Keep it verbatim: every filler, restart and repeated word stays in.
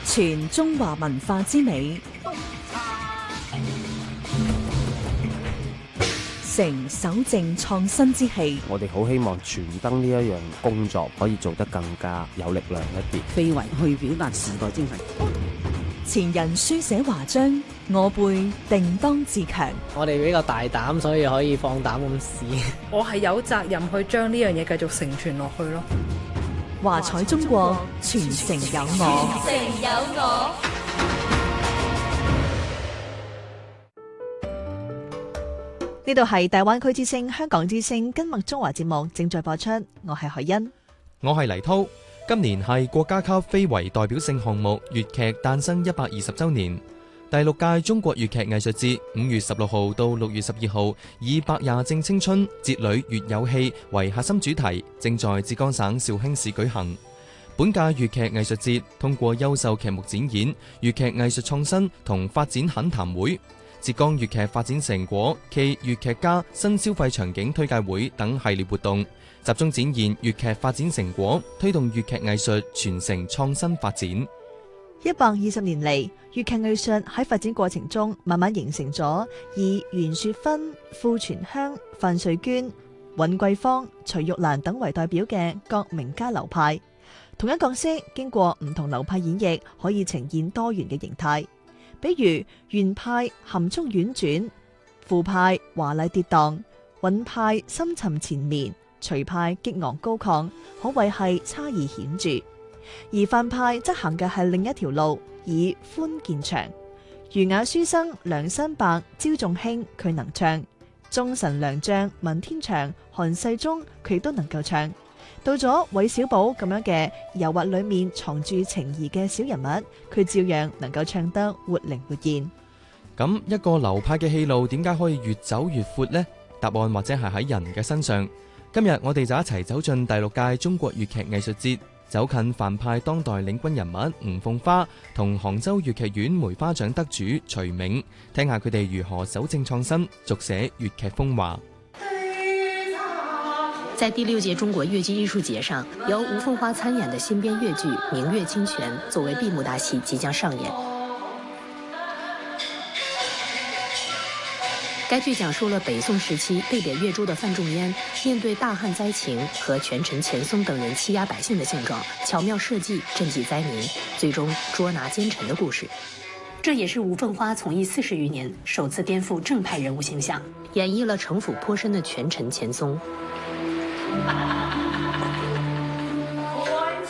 傳中華文化之美，承守正創新之氣。 我哋好希望傳燈呢一樣工作可以做得更加有力量一啲， 非遺去表達時代精神。 前人書寫華章，我輩定當自強。 我哋比較大膽，所以可以放膽咁試。 我係有責任去將呢樣嘢繼續承傳落去咯。 華彩中國，傳承有我。 傳承有我。 呢度係大灣區之聲、香港之聲跟麥中華節目正在播出，我係海欣， 我係黎濤。今年係國家級非遺代表性項目粵劇誕生一百二十週年，第六屆中國粵劇藝術節五月十六號到六月十二號，以百廿正青春，節裏粵有戲為核心主題，正在浙江省紹興市舉行。本屆粵劇藝術節通過優秀劇目展演、粵劇藝術創新同發展懇談會、浙江粵劇發展成果暨粵劇家新消費場景推介會等系列活動，集中展現粵劇發展成果，推動粵劇藝術傳承創新發展。 一百二十年嚟，粵劇藝術喺發展過程中慢慢形成咗以袁雪芬、傅傳香、范瑞娟、尹桂芳、徐玉蘭等為代表嘅各名家流派。同一角色經過唔同流派演繹，可以呈現多元嘅形態。比如袁派含蓄婉轉，傅派華麗跌宕，尹派深沉纏綿，徐派激昂高亢，可謂係差異顯著。而范派則行嘅係另一條路，以寬見長。俞雅書生梁山伯焦仲卿佢能唱，忠臣良將文天祥、韓世忠佢都能夠唱。到咗韋小寶咁樣嘅油畫裏面藏住情誼嘅小人物，佢照樣能夠唱得活靈活現。 咁一個流派嘅戲路點解可以越走越闊呢？答案或者係喺人嘅身上。今日我哋就一齊走進第六屆中國粵劇藝術節，走近范派當代領軍人物吳鳳花同杭州粵劇院梅花獎得主徐銘，聽下佢哋如何守正創新，續寫粵劇風華。 在第六屆中國粵劇藝術節上，由吳鳳花參演的新編粵劇《明月清泉》作為閉幕大戲即將上演。該劇講述了北宋時期被貶越州的范仲淹面對大旱災情和權臣錢松等人欺壓百姓的現狀，巧妙設計賑濟災民，最終捉拿奸臣的故事。這也是吳鳳花從藝四十餘年首次顛覆正派人物形象，演繹了城府頗深的權臣錢松。